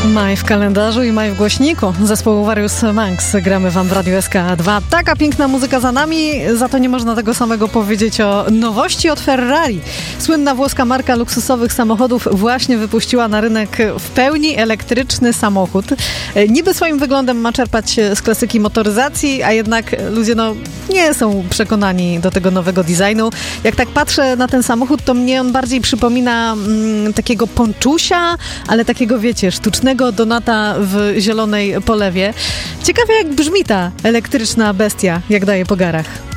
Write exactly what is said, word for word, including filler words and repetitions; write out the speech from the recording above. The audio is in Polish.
Maj w kalendarzu i maj w głośniku. Zespołu Various Monks gramy wam w Radiu S K dwa. Taka piękna muzyka za nami, za to nie można tego samego powiedzieć o nowości od Ferrari. Słynna włoska marka luksusowych samochodów właśnie wypuściła na rynek w pełni elektryczny samochód. Niby swoim wyglądem ma czerpać z klasyki motoryzacji, a jednak ludzie no nie są przekonani do tego nowego designu. Jak tak patrzę na ten samochód, to mnie on bardziej przypomina mm, takiego ponczusia, ale takiego, wiecie, sztucznego Donata w zielonej polewie. Ciekawe, jak brzmi ta elektryczna bestia, jak daje po garach.